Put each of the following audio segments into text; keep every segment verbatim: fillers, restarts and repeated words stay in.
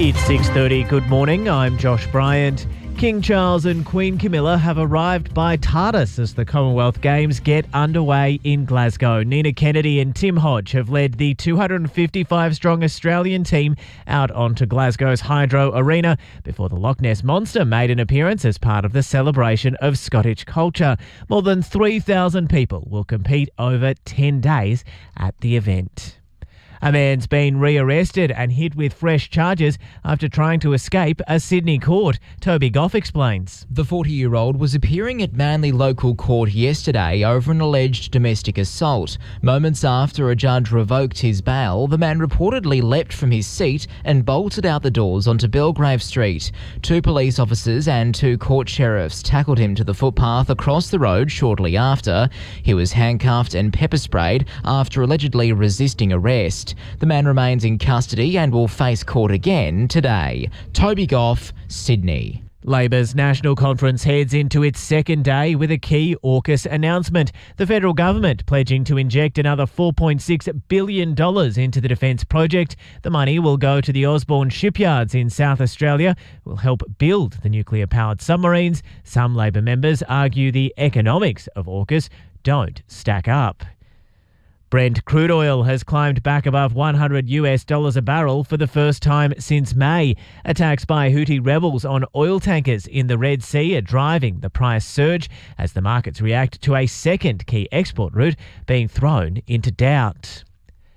It's six thirty. Good morning. I'm Josh Bryant. King Charles and Queen Camilla have arrived by TARDIS as the Commonwealth Games get underway in Glasgow. Nina Kennedy and Tim Hodge have led the two hundred fifty-five strong Australian team out onto Glasgow's Hydro Arena before the Loch Ness Monster made an appearance as part of the celebration of Scottish culture. More than three thousand people will compete over ten days at the event. A man's been rearrested and hit with fresh charges after trying to escape a Sydney court. Toby Goff explains. The forty-year-old was appearing at Manly Local Court yesterday over an alleged domestic assault. Moments after a judge revoked his bail, the man reportedly leapt from his seat and bolted out the doors onto Belgrave Street. Two police officers and two court sheriffs tackled him to the footpath across the road shortly after. He was handcuffed and pepper sprayed after allegedly resisting arrest. The man remains in custody and will face court again today. Toby Goff, Sydney. Labor's National Conference heads into its second day with a key AUKUS announcement. The federal government pledging to inject another four point six billion dollars into the defence project. The money will go to the Osborne shipyards in South Australia, will help build the nuclear-powered submarines. Some Labor members argue the economics of AUKUS don't stack up. Brent crude oil has climbed back above one hundred US dollars a barrel for the first time since May. Attacks by Houthi rebels on oil tankers in the Red Sea are driving the price surge as the markets react to a second key export route being thrown into doubt.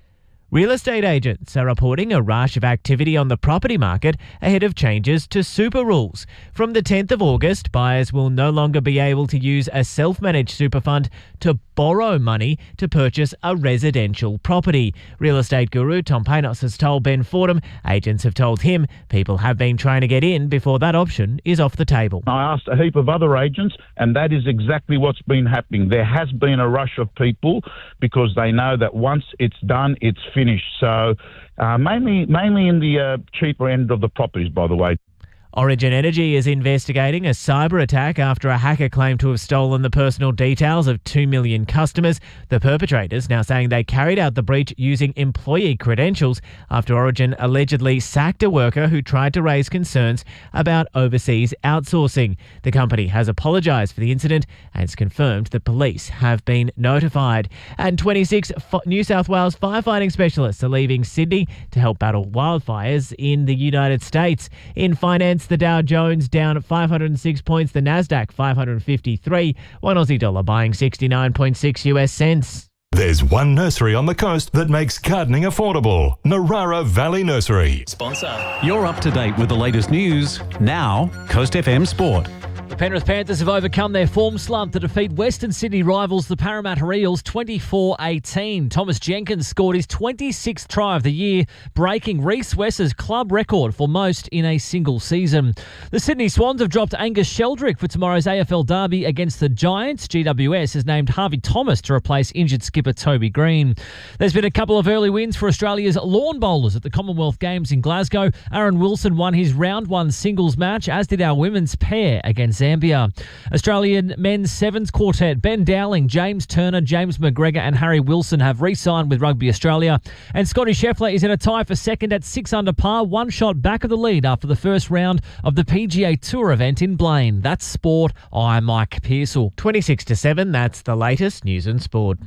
Real estate agents are reporting a rush of activity on the property market ahead of changes to super rules. From the tenth of August, buyers will no longer be able to use a self-managed super fund to borrow money to purchase a residential property. Real estate guru Tom Panos has told Ben Fordham agents have told him people have been trying to get in before that option is off the table. I asked a heap of other agents, and that is exactly what's been happening. There has been a rush of people because they know that once it's done, it's finished. So uh, mainly, mainly in the uh, cheaper end of the properties, by the way. Origin Energy is investigating a cyber attack after a hacker claimed to have stolen the personal details of two million customers. The perpetrators now saying they carried out the breach using employee credentials after Origin allegedly sacked a worker who tried to raise concerns about overseas outsourcing. The company has apologised for the incident and has confirmed the police have been notified. And twenty-six New South Wales firefighting specialists are leaving Sydney to help battle wildfires in the United States. In finance, the Dow Jones down five hundred six points, the Nasdaq five hundred fifty-three, one Aussie dollar buying sixty-nine point six US cents. There's one nursery on the coast that makes gardening affordable. Narara Valley Nursery. Sponsor. You're up to date with the latest news. Now, Coast F M Sport. The Penrith Panthers have overcome their form slump to defeat Western Sydney rivals the Parramatta Eels twenty-four eighteen. Thomas Jenkins scored his twenty-sixth try of the year, breaking Reece West's club record for most in a single season. The Sydney Swans have dropped Angus Sheldrick for tomorrow's A F L derby against the Giants. G W S has named Harvey Thomas to replace injured skipper Toby Green. There's been a couple of early wins for Australia's lawn bowlers at the Commonwealth Games in Glasgow. Aaron Wilson won his round one singles match, as did our women's pair against Zambia. Australian men's sevens quartet Ben Dowling, James Turner, James McGregor and Harry Wilson have re-signed with Rugby Australia. And Scotty Scheffler is in a tie for second at six under par, one shot back of the lead after the first round of the P G A Tour event in Blaine. That's sport. I'm Mike Pearsall. twenty-six to seven, that's the latest news and sport.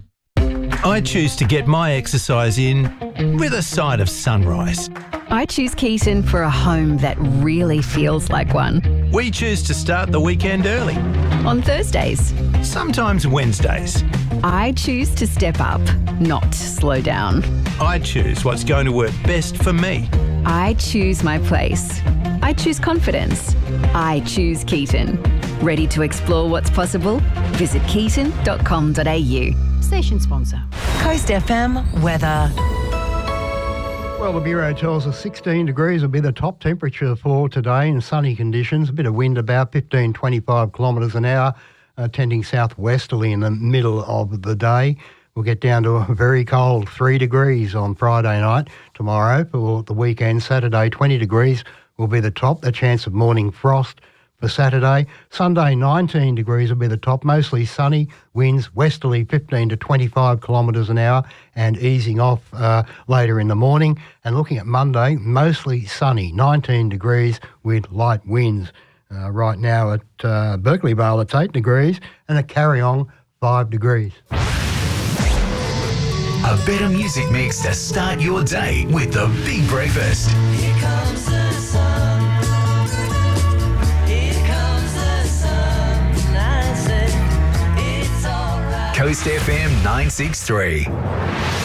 I choose to get my exercise in with a side of sunrise. I choose Keaton for a home that really feels like one. We choose to start the weekend early. On Thursdays. Sometimes Wednesdays. I choose to step up, not slow down. I choose what's going to work best for me. I choose my place. I choose confidence. I choose Keaton. Ready to explore what's possible? Visit keaton dot com dot a u. Station sponsor. Coast F M weather. Well, the Bureau tells us sixteen degrees will be the top temperature for today in sunny conditions. A bit of wind about fifteen, twenty-five kilometres an hour, uh, tending southwesterly in the middle of the day. We'll get down to a very cold three degrees on Friday night. Tomorrow for the weekend, Saturday, twenty degrees will be the top. The chance of morning frost for Saturday. Sunday, nineteen degrees will be the top, mostly sunny, winds westerly fifteen to twenty-five kilometres an hour and easing off uh, later in the morning. And looking at Monday, mostly sunny, nineteen degrees with light winds. Uh, right now at uh, Berkeley Vale it's eight degrees and at Carryong five degrees. A better music mix to start your day with The Big Breakfast. Here comes the sun. Here comes the sun. I said, it's all right. Coast F M nine six three.